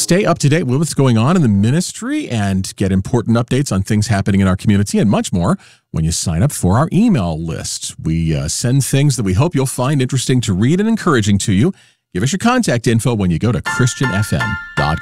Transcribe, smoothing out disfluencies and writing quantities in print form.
stay up to date with what's going on in the ministry and get important updates on things happening in our community and much more when you sign up for our email list. We send things that we hope you'll find interesting to read and encouraging to you. Give us your contact info when you go to christianfm.com.